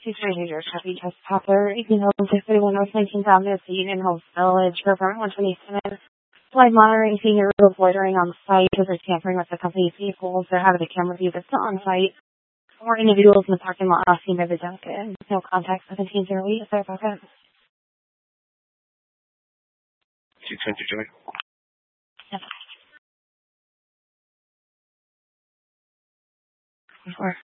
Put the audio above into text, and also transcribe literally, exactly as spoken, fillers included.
Two strangers Chevy Test Poplar, eighteen thousand six hundred thirty-one North nineteenth Avenue, Seton in Hills Village, for apartment one twenty-seven. Slide monitoring senior road loitering on site because they're tampering with the company's vehicles. They're having a camera view that's not on site. Four individuals in the parking lot are seen by the junket. No contact, seventeen zero eight. Is there a backup? six hundred Joy. Yes. Before.